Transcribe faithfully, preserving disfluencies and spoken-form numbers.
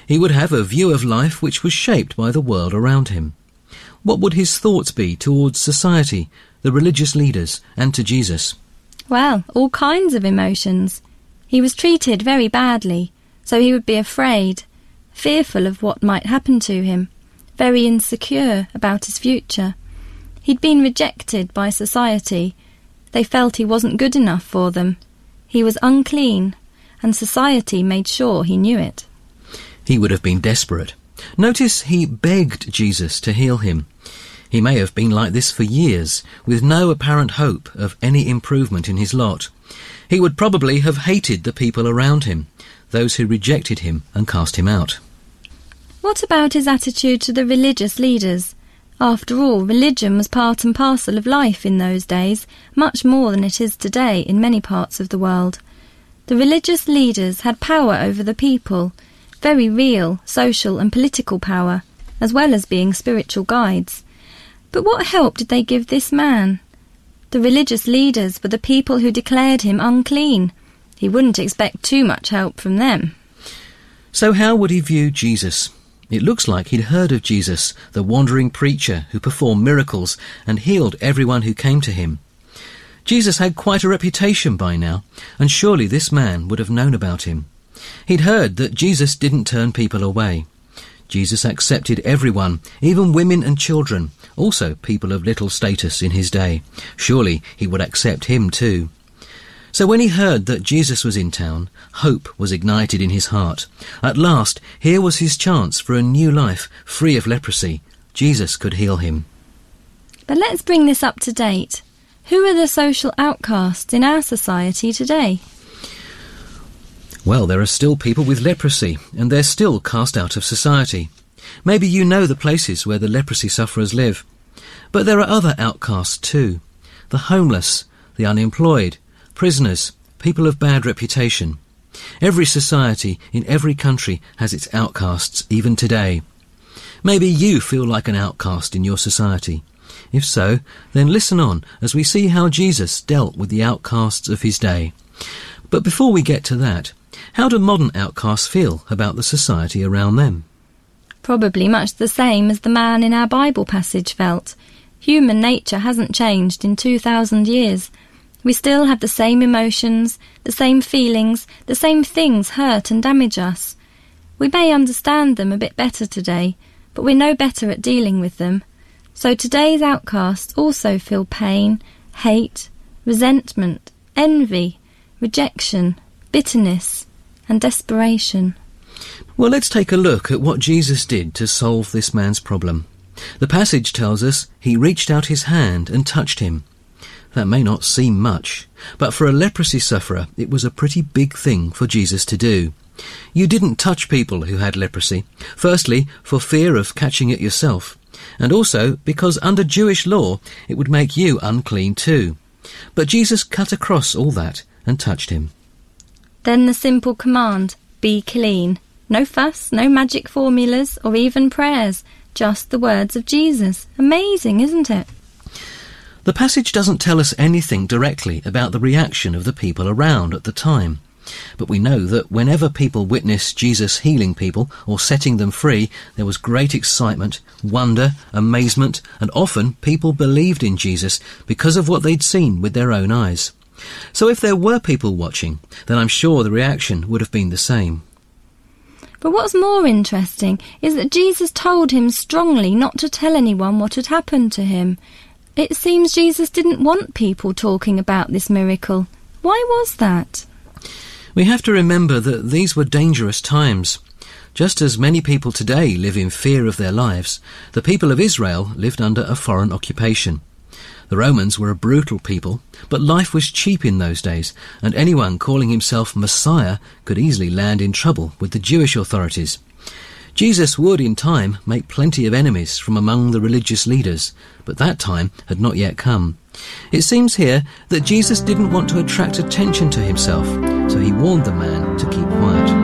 He would have a view of life which was shaped by the world around him. What would his thoughts be towards society, the religious leaders, and to Jesus? Well, all kinds of emotions. He was treated very badly, so he would be afraid, fearful of what might happen to him, very insecure about his future. He'd been rejected by society. They felt he wasn't good enough for them. He was unclean, and society made sure he knew it. He would have been desperate. Notice he begged Jesus to heal him. He may have been like this for years, with no apparent hope of any improvement in his lot. He would probably have hated the people around him, those who rejected him and cast him out. What about his attitude to the religious leaders? After all, religion was part and parcel of life in those days, much more than it is today in many parts of the world. The religious leaders had power over the people, very real social and political power, as well as being spiritual guides. But what help did they give this man? The religious leaders were the people who declared him unclean. He wouldn't expect too much help from them. So how would he view Jesus? It looks like he'd heard of Jesus, the wandering preacher who performed miracles and healed everyone who came to him. Jesus had quite a reputation by now, and surely this man would have known about him. He'd heard that Jesus didn't turn people away. Jesus accepted everyone, even women and children, also people of little status in his day. Surely he would accept him too. So when he heard that Jesus was in town, hope was ignited in his heart. At last, here was his chance for a new life, free of leprosy. Jesus could heal him. But let's bring this up to date. Who are the social outcasts in our society today? Well, there are still people with leprosy, and they're still cast out of society. Maybe you know the places where the leprosy sufferers live. But there are other outcasts too. The homeless, the unemployed, prisoners, people of bad reputation. Every society in every country has its outcasts, even today. Maybe you feel like an outcast in your society. If so, then listen on as we see how Jesus dealt with the outcasts of his day. But before we get to that, how do modern outcasts feel about the society around them? Probably much the same as the man in our Bible passage felt. Human nature hasn't changed in two thousand years. We still have the same emotions, the same feelings, the same things hurt and damage us. We may understand them a bit better today, but we're no better at dealing with them. So today's outcasts also feel pain, hate, resentment, envy, rejection, bitterness, and desperation. Well, let's take a look at what Jesus did to solve this man's problem. The passage tells us he reached out his hand and touched him. That may not seem much, but for a leprosy sufferer it was a pretty big thing for Jesus to do. You didn't touch people who had leprosy, firstly for fear of catching it yourself, and also because under Jewish law it would make you unclean too. But Jesus cut across all that and touched him. Then the simple command, be clean. No fuss, no magic formulas or even prayers, just the words of Jesus. Amazing, isn't it? The passage doesn't tell us anything directly about the reaction of the people around at the time. But we know that whenever people witnessed Jesus healing people or setting them free, there was great excitement, wonder, amazement, and often people believed in Jesus because of what they'd seen with their own eyes. So if there were people watching, then I'm sure the reaction would have been the same. But what's more interesting is that Jesus told him strongly not to tell anyone what had happened to him. It seems Jesus didn't want people talking about this miracle. Why was that? We have to remember that these were dangerous times. Just as many people today live in fear of their lives, the people of Israel lived under a foreign occupation. The Romans were a brutal people, but life was cheap in those days, and anyone calling himself Messiah could easily land in trouble with the Jewish authorities. Jesus would, in time, make plenty of enemies from among the religious leaders, but that time had not yet come. It seems here that Jesus didn't want to attract attention to himself, so he warned the man to keep quiet.